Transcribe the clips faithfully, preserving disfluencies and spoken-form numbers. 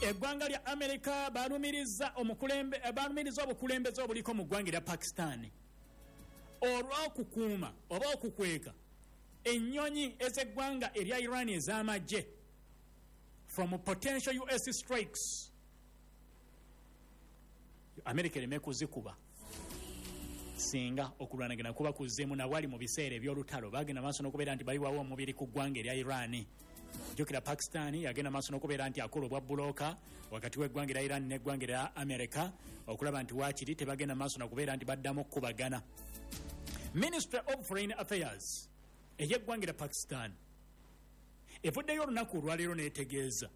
eggwanga lya America balumiriza omukulembe balumiriza obukulembeze obuliko mu ggwanga lya Pakistan olw'okukuuma oba okukweka ennyonyi ez'eggwanga erya Iran ez'amagye from potential U S strikes. America ereme kuzikuba singa okulwanagana kuba kuzzeemu nawali mu biseera eby'olutalo bagenda maaso n'okubeera nti baliwawo omubiri ku ggwanga erya Iran. Jukira Pakistan yagenda maaso n'okubeera nti akola obwa bulooka wakati w'eggwanga erya Iran n'eggwanga erya America okulaba nti waakiri tebagenda maaso n'okubeera nti baddamu okubagana. Ministry of Foreign Affairs ey'eggwanga erya Pakistan evuddeyo olunaku olwaleero n'etegeeza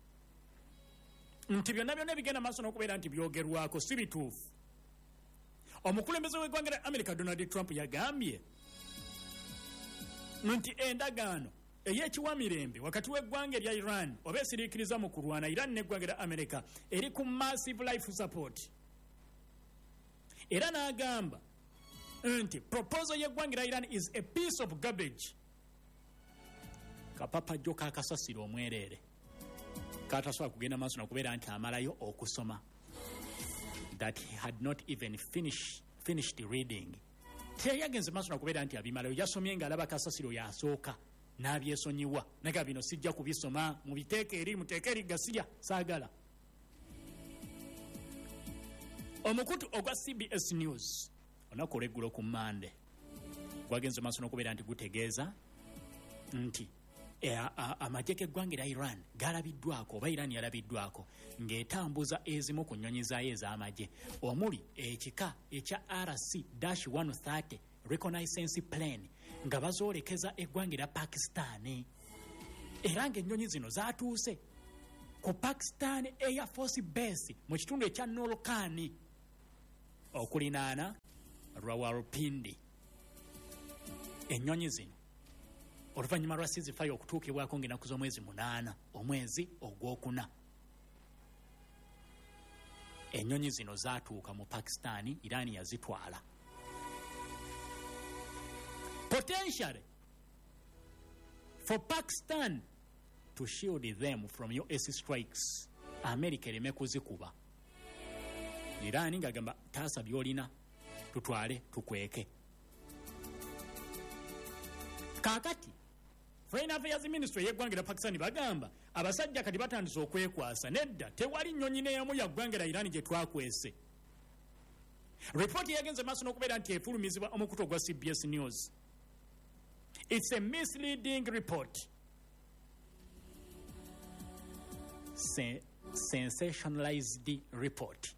nti byonna byonna bigenda maaso n'okubeera nti byogerwako si bituufu. Omukulembeze w'eggwanga lya America Donald Trump yagambye nti endagaano ey'ekiwamirembe wakati w'eggwanga erya Iran oba esiriikiriza mu kulwana Iran n'eggwanga lya America eri ku massive life support. Era n'agamba nti proposal y'eggwanga lya Iran is a piece of garbage. Kapapajjo kakasasiro omwereere katasobola kugenda maaso n'okubeera nti amalayo okusoma that he had not even finished, finished reading. Teyagenze maaso n'okubeera nti abimalayo yasomye ng'alaba kasasiro yasooka n'abyesonyiwa naga bino sijja kubisoma mu biteeka eri muteeka eri gasiya saagala. Omukutu ogwa C B S News olunaku olw'eggulo ku Mande gwagenze maaso n'okubeera nti gutegeeza nti amagye g'eggwanga erya Iran galabiddwako oba Iran yalabiddwako ng'etambuza ezimu ku nnyonyi zaayo ez'amagye omuli ekika ekya R C one thirty reconnaissance plane nga bazoolekeza eggwanga erya Pakistan. Era ng'ennyonyi zino zaatuuse ku Pakistan Air Force Base mu kitundu ekya Norkani okulinaana Rawalpindi. Ennyonyi zino oluvannyuma lwa ceasefire okutuukibwako ng'ennaku z'omwezi munaana omwezi ogwokuna ennyonyi zino zaatuuka mu Pakistan, Iran yazitwala. Potentially for Pakistan to shield them from U S strikes, America ereme kuzikuba. Iran ng'agamba taasa by'olina tutwale tukweke. Kaakati Foreign Affairs Ministry y'eggwanga lya Pakistan bagamba abasajja kati batandise okwekwasa. Nedda tewali nnyonyi n'emu ya ggwanga lya Iran gye twakwese. Report yagenze maaso n'okubeera nti efulumizibwa omukutu ogwa C B S News. It's a misleading report. Se- sensationalized report.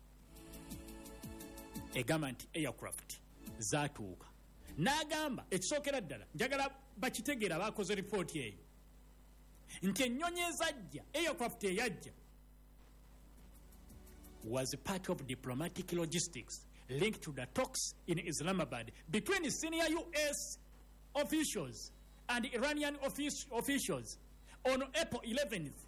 Egamba nti aircraft zaatuuka. N'agamba ekisookera ddala njagala bakitegeera baakoze report eyo nti ennyonyi ezajja aircraft eyajja was part of diplomatic logistics linked to the talks in Islamabad between senior U S officials and Iranian offic- officials on April eleventh.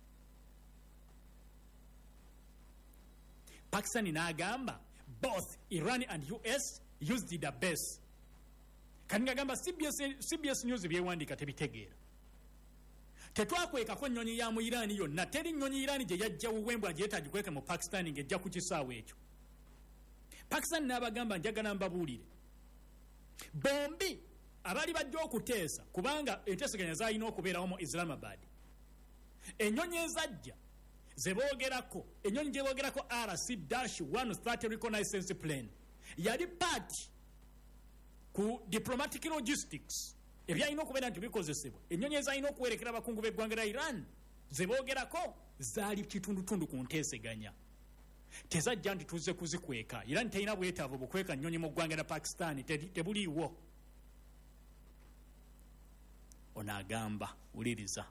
Pakistan n'agamba both Iran and U S used the base. Kani ngagamba C B S, C B S News byewandika tebitegeera. Tetwakwekako nnyonyi ya mu Iran yonna. Teri nnyonyi Iran gye yajja Uwembwa gyetagikweka mu Pakistan ng'ejja ku kisaawe ekyo. Pakistan n'abagamba njagala mbabuulire. Bombi abali bajja okuteesa kubanga enteeseganya zaalina okubeerawo mu Islamabad. Ennyonyi ezajja ze boogerako, ennyonyi gye boogerako R C one thirty reconnaissance plane yali paati ku diplomatic logistics ebyalina okubeera nti bikozesebwa. Ennyonyi ezalina okuwerekera abakungu b'eggwanga lya Iran ze boogerako zaali kitundutundu ku nteeseganya. Tezajja nti tuzze kuzikweka. Iran terina bwetaavu bukweka nnyonyi mu ggwanga lya Pakistan, tebuliiwo. Ono agamba wuliriza.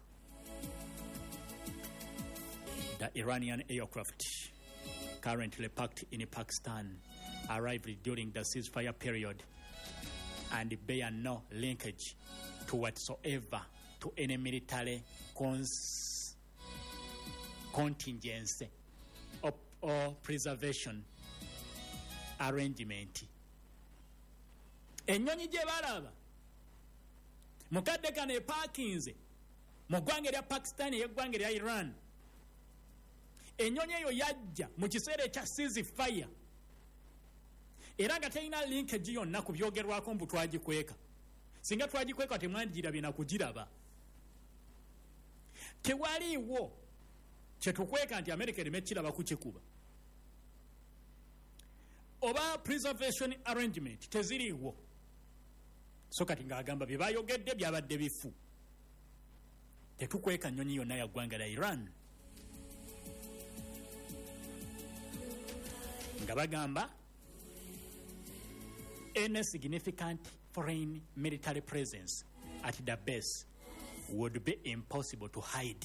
The Iranian aircraft currently parked in Pakistan arrived during the ceasefire period and bear no linkage to whatsoever to any military cons- contingency or, or preservation arrangement. Ennyonyi gye balaba mukadde kano epaakinze mu ggwanga lya Pakistan y'eggwanga lya Iran ennyonyi eyo yajja mu kiseera ekya ceasefire era nga terina linkage yonna ku byogerwako mbu twagikweka. Singa twagikweka temwandikirabye na kugiraba. Tewaliiwo kyetukweka nti America ereme kiraba kukikuba oba preservation arrangement teziriiwo. So kati ng'agamba bye bayogedde byabadde bifu. Tetukweka nnyonyi yonna ya ggwanga lya Iran. Nga bagamba any significant foreign military presence at the base would be impossible to hide.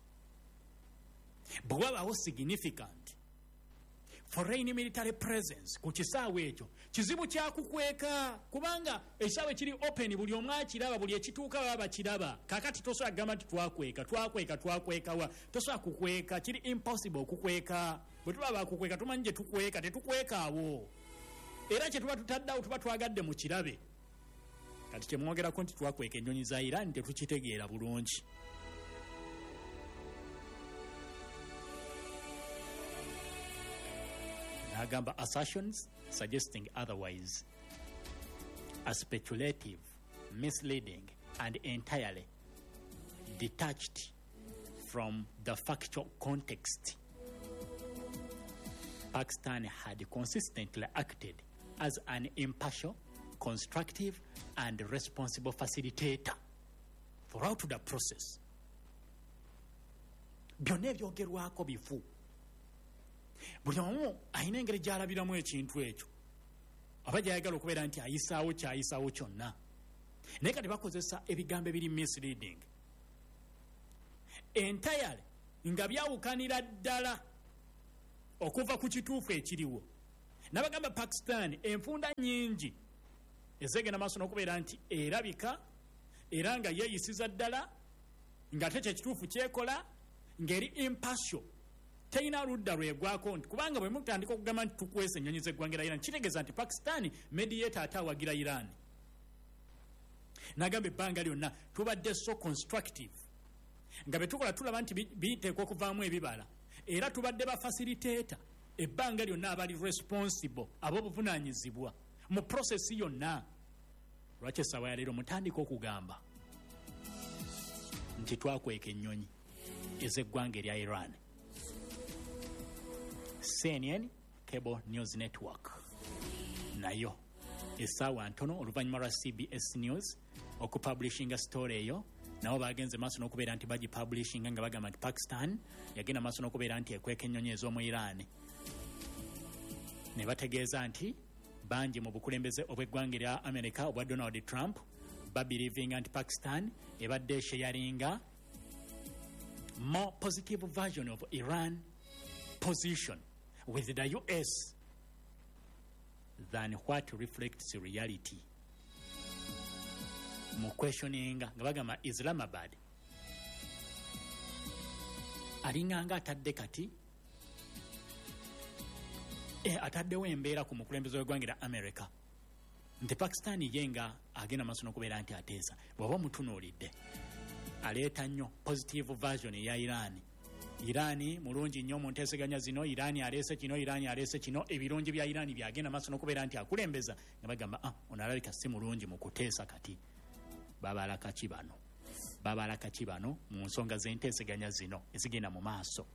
Bwe wabaawo significant foreign military presence ku kisaawe ekyo kizibu kyakukweka, kubanga ekisaawe kiri open, buli omu akiraba, buli ekituuka baba bakiraba. Kakati tosobola kugamba nti twakweka twakweka twakwekawa, tosobola kukweka, kiri impossible okukweka. Bwe tuba bakukweka tumanyi gye tukweka, tetukweka awo. Era kye tuba tutaddeawo tuba twagadde mu kirabe. Kati kye mwogerako nti twakweka ennyonyi za Iran tetukitegeera bulungi. Nagamba assertions suggesting otherwise are speculative, misleading, and entirely detached from the factual context. Pakistan had consistently acted as an impartial, constructive, and responsible facilitator throughout the process. Byonna ebyogerwako bifu. Buli omu alina engeri gy'alabiramu ekintu ekyo, aba gy'ayagala okubeera nti ayisaawo kyayisaawo kyonna. Naye kati bakozesa ebigambo ebiri misleading entirely nga byawukanira ddala okuva ku kituufu ekiriwo. Nabagamba Pakistan enfunda nnyingi ezegenda maaso n'okubeera nti erabika era nga yeeyisiza ddala ng'ate kye kituufu kyekola ng'eri impartial, terina ludda lwegwako nti kubanga bwe mutandika okugamba nti tukwesa ennyonyi z'eggwanga lya Iran kitegeeza nti Pakistan mediator ate awagira Iran. Nagamba ebbanga lyonna tubadde so constructive nga bwe tukola tulaba nti biteekwa okuvaamu ebibala, era tubadde ba facilitator ebbanga lyonna abali responsible ab'obuvunaanyizibwa mu process yonna. Lwaki essaawa ya leero mutandika okugamba nti twakweka ennyonyi ez'eggwanga erya Iran? C N N Cable News Network nayo essaawa ntono oluvannyuma lwa C B S News okupublishinga story eyo, nabo bagenze maaso n'okubeera nti bagipublishinga nga bagamba nti Pakistan yagenda maaso n'okubeera nti ekweka ennyonyi ez'omu Iran. Ne bategeeza nti bangi mu bukulembeze obw'eggwanga erya America obwa Donald Trump babirivinga nti Pakistan ebadde esharinga more positive version of Iran position with the U S than what reflects reality. Mu questioning nga bagamba Islamabad alinganga atadde kati e ataddewo embeera ku mukulembeze w'eggwanga erya America nti Pakistan yenga agenda maaso n'okubeera nti ateesa. Bw'oba mutunuulidde aleeta nnyo positive version eya Iran. Irani mulungi nnyo mu nteeseganya zino, Irani aleese kino, Irani aleese kino, ebirungi bya Irani byagenda maaso n'okubeera nti akulembeza nga bagamba ah ono alabika si mulungi mu kuteesa. Kati babalaka ki bano? Babalaka ki bano mu nsonga z'enteeseganya zino ezigenda mu maaso?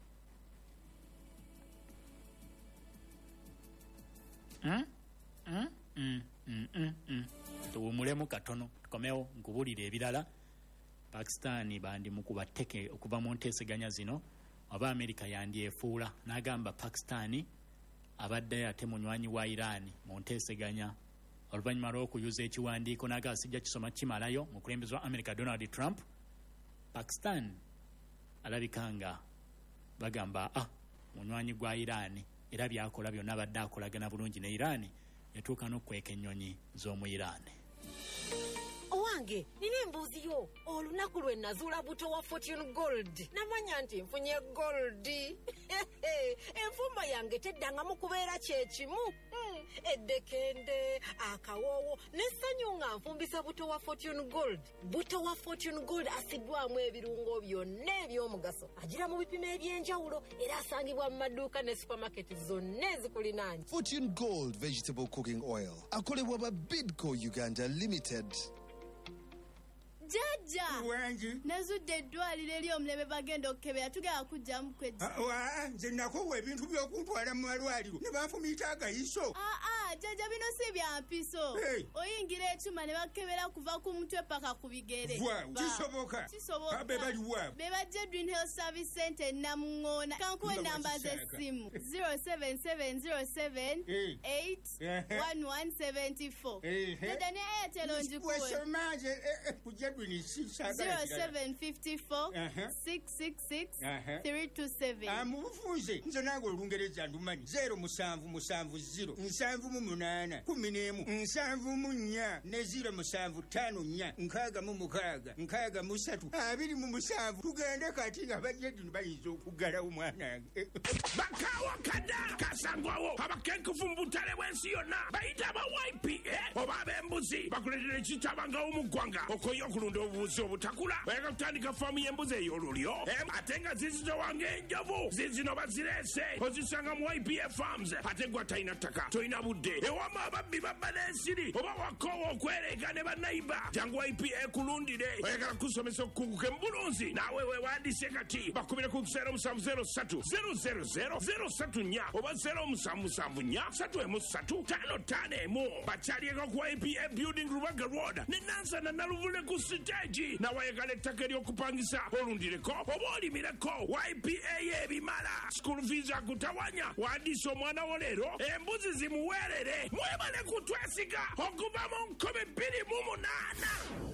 Mm? Mm? Mm? Mm? Mm? Mm? Tuwumulemu katono tukomewo nkubuulira ebirala. Pakistan bandi mukuba teke okuva mu nteeseganya zino, oba America yandyefuula n'agamba Pakistan abadde ate munywanyi wa Iran mu nteeseganya oluvannyuma lw'okuyuza ekiwandiiko n'agamba sijja kisoma kimalayo. Mukulembeze wa America Donald Trump, Pakistan alabika nga bagamba ah munywanyi gwa Iran era byakola byonna abadde akolagana bulungi ne Iran yatuuka n'okweka ennyonyi z'omu Iran. Munange, nina embuuzi yo. Olunaku lwe nazuula buto wa Fortune Gold. Namanya nti nfunye gold. Enfumba yange teddangamu kubeera kye kimu. Hmm. Eddekende, akawoowo, n'essanyu nga nfumbisa buto wa Fortune Gold. Buto wa Fortune Gold asiddwamu ebirungo byonna eby'omugaso. Agira mu bipimo eby'enjawulo era asangibwa mu maduuka ne supermarket zonna ezikulinaanye. Fortune Gold Vegetable Cooking Oil. Akolebwa ba Bidco Uganda Limited. Jaja Wanji nazudde eddwaliro eri omulebe bagenda okukebera tugenda kujjamu kweddi wa nze nakowa ebintu by'okuntwala mu malwaliro ne banfumiita agayiso. aa jaja bino si bya mpiso oyingira ekyuma ne bakebera kuva ku mutwe paka ku bigere kisoboka kisoboka be bali wa be bajja Dream Health Service Center Namuŋŋoona kankuwe namba z'essimu zero seven seven zero seven eight one one seven four jaja ne Airtel onjikuwe zero seven five four six six six three two seven. Amufunze nze nange olungereza ndumanyi zero musanvu musanvu zero nsanvu mu munaana kumi n'emu nsanvu mu nnya ne zero musanvu ttaano nnya nkaaga mu mukaaga nkaaga mu ssatu abiri mu musanvu tugende kati nga bajjeddino bayinza okuggalawo mwanange. Bakawa kada kasangwawo abakenkufu mu butale bw'ensi yonna bayita aba Y P A oba ab'embuzi bakuletera ekitabangawo mu ggwanga okoye okulunda obubuzi obutakula bayagala kutandika faamu y'embuzi ey'olulyo ate nga zizitowanga enjovu zizino bazirese ozisanga mu Y P A Farms ate gwa talina ttaka tolina budde ewama ababbi babba n'ensiri oba wakoowa okwereega ne bannayiba jangu Y P A kulundire oyagala kusomesa okukunguka embulunzi naawe weewandiise kati bakubire ku zero musanvu zero ssatu zero zero zero zero ssatu nnya oba zero musanvu musanvu nnya ssatu emu ssatu ttaano ttaano emu bakyalieko ku Y P A Building Rubaga Road ne Nansana Naluvule ku siteegi nawayagala ettaka ery'okupangisa olundireko oba olimireko Y P A y'ebimala school fees akutawanya wandiisa omwana wo leero embuzi zimuweerere mwebale kutwesiga okuva mu nkumi bbiri mu munaana.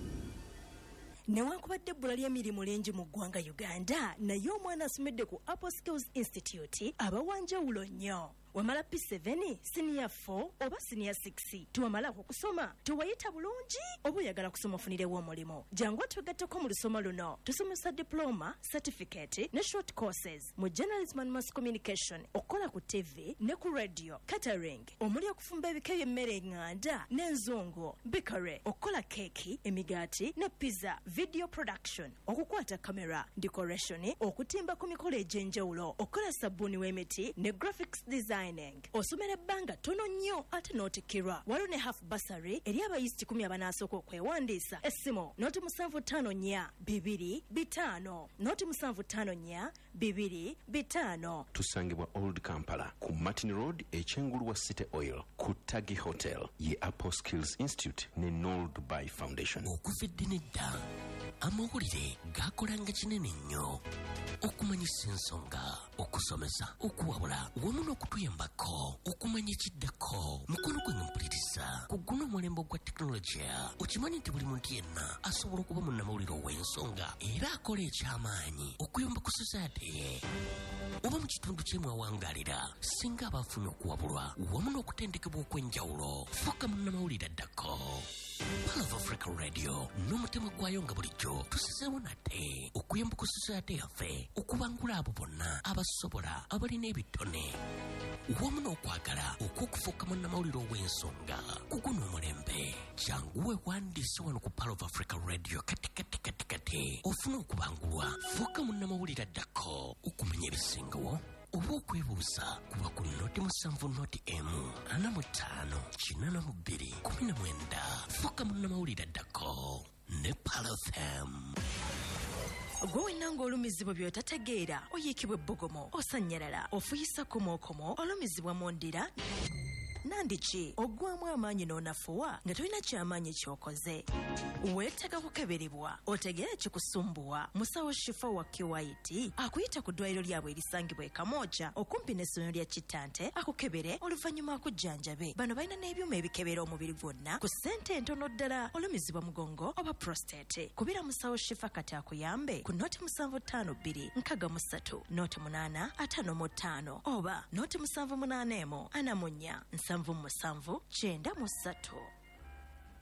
Newankubadde ebbula ly'emirimu lingi mu ggwanga Uganda naye omwana asomedde ku Apple Skills Institute abawanjawulo nnyo. Wamala P seven, Senior four oba Senior six tuwamala okusoma tuwayita bulungi oba oyagala kusoma ofunirewo omulimo jangu twegatteko mu lusoma luno tusomesa diploma, certificate ne short courses mu journalism and mass communication okukola ku T V ne ku radio, catering omuli okufumba ebika by'emmere eŋŋanda n'enzungu, bakery okukola keeki, emigaati ne pizza, video production okukwata kamera, decoration okutimba ku mikolo egy'enjawulo okukola sabbuuni w'emiti ne graphics design. Osomera ebbanga tono nnyo ate n'otikkirwa waliwo ne half basary eri abayisiti kumi abanasooka okwewandiisa essimu noti musanvu ttaano nnya bibiri bitaano noti musanvu ttaano nnya bibiri bitaano. Tusangibwa Old Kampala ku Martin Road ekyengulu wa City Oil ku Tagi Hotel ye Apple Skills Institute ne Noel Dubai Foundation. Okuvidde nedda amawulire gakolanga kinene nnyo okumanyisa ensonga okusomesa okuwabula wamu n'okutuyambako okumanya ekiddako mukono gwe mpuliriza ku guno omulembe gwa tekinologiya okimanyi nti buli muntu yenna asobola okuba munnamawulire ow'ensonga era akola eky'amaanyi okuyamba ku society ye oba mu kitundu ky'emu awangalira singa abafunye okuwabulwa wamu n'okutendekebwa okw'enjawulo fuuka munnamawulire addako. Pearl of Africa Radio n'omutima gwayo nga bulijjo tusizeewo nate okuyamba ku society yaffe okubangula abo bonna abasobola abalina ebitone wamu n'okwagala okw'okufuuka munnamawulire ow'ensonga ku guno omulembe jangu weewandiise wano ku Pearl of Africa Radio kati kati kati kati ofuna okubangulwa fuuka munnamawulire addako okumanya ebisingawo oba okwebuuza kuba ku noti musanvu noti emu ana mu ttaano kinaana mu bbiri kumi na mwenda fuuka munnamawulire addako ne Pearl F M. Gwe wenna ng'olumizibwa by'otategeera oyiikibwa ebbogomo osanyalala ofuyisa komookomo olumizibwa mu ndira nandiki oggwamu amaanyi n'onafuwa nga tolina kyamaanyi ky'okoze weetaaga kukeberebwa otegeera kikusumbuwa musawo Shifa wa Kiwaiti akuyita ku ddwaliro lyabwe erisangibwa e Kamooja okumpi n'essomero lya Kitante akukebere oluvannyuma akujjanjabe bano balina n'ebyuma ebikebera omubiri gwonna ku ssente entono ddala olumizibwa mugongo oba prostate kubira musawo Shifa kati akuyambe ku noti musanvu ttaano bbiri nkaaga mu ssatu noti munaana ataano mu ttaano oba noti musanvu munaana emu ana mu nnya nsanvu musanvu kyenda mu ssatu.